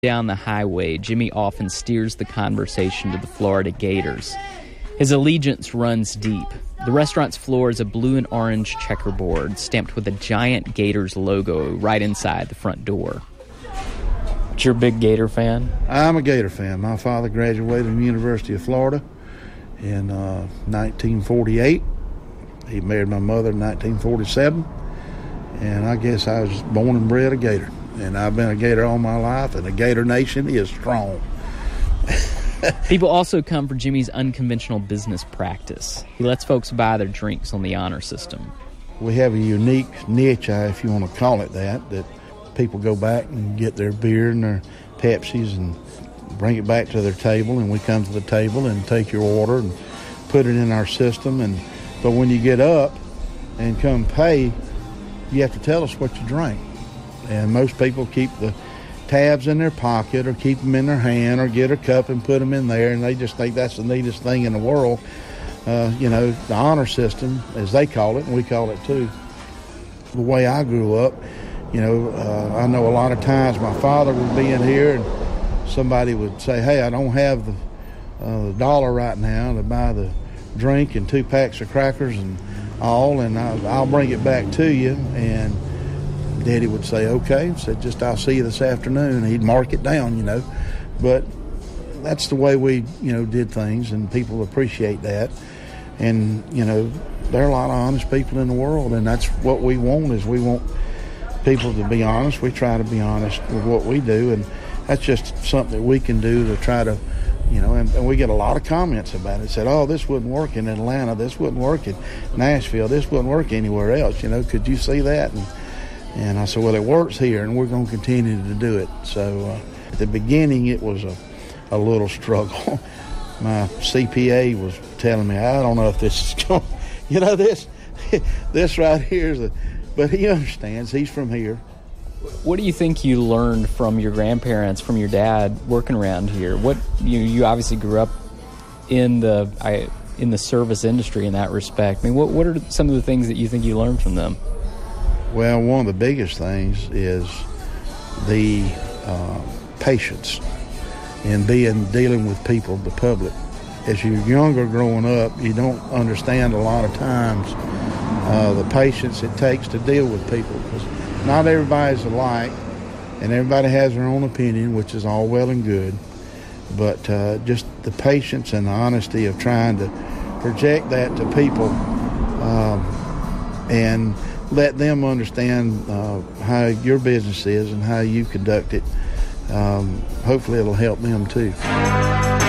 Down the highway, Jimmy often steers the conversation to the Florida Gators. His allegiance runs deep. The restaurant's floor is a blue and orange checkerboard stamped with a giant Gators logo right inside the front door. You're a big Gator fan? I'm a Gator fan. My father graduated from the University of Florida in 1948. He married my mother in 1947. And I guess I was born and bred a Gator. And I've been a Gator all my life, and the Gator Nation is strong. People also come for Jimmy's unconventional business practice. He lets folks buy their drinks on the honor system. We have a unique niche, if you want to call it that people go back and get their beer and their Pepsis and bring it back to their table, and we come to the table and take your order and put it in our system. But when you get up and come pay, you have to tell us what you drank. And most people keep the tabs in their pocket or keep them in their hand or get a cup and put them in there, and they just think that's the neatest thing in the world. The honor system, as they call it, and we call it too. The way I grew up, I know a lot of times my father would be in here and somebody would say, hey, I don't have the dollar right now to buy the drink and 2 packs of crackers and all, and I'll bring it back to you. And Daddy would say, okay, said, just I'll see you this afternoon. And he'd mark it down, But that's the way we, did things, and people appreciate that. And, there are a lot of honest people in the world, and that's what we want, is we want people to be honest. We try to be honest with what we do, and that's just something that we can do to try to, and we get a lot of comments about it. Said, oh, this wouldn't work in Atlanta, this wouldn't work in Nashville, this wouldn't work anywhere else, could you see that? And I said, well, it works here, and we're going to continue to do it. So at the beginning, it was a little struggle. My CPA was telling me, I don't know if this is going, this right here is but he understands. He's from here. What do you think you learned from your grandparents, from your dad, working around here? What you obviously grew up in the service industry in that respect. I mean, what are some of the things that you think you learned from them? Well, one of the biggest things is the patience in dealing with people, the public. As you're younger growing up, you don't understand a lot of times the patience it takes to deal with people, because not everybody's alike, and everybody has their own opinion, which is all well and good. But just the patience and the honesty of trying to project that to people and let them understand how your business is and how you conduct it. Hopefully it'll help them too.